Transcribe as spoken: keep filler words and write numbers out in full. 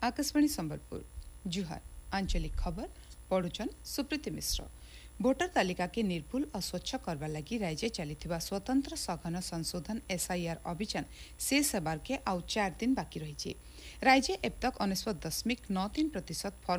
आकाशवाणी संबलपुर जुहार आंचलिक खबर पढ़ुचन सुप्रीति मिश्र। भोटर तालिका के निर्भुल और स्वच्छ करवा लगी राज्य चली स्वतंत्र सघन संशोधन एसआईआर अभियान शेष हेबार के आउ चार दिन बाकी रही। राज्य एबतक अनेश्वत दशमिक नौ तीन प्रतिशत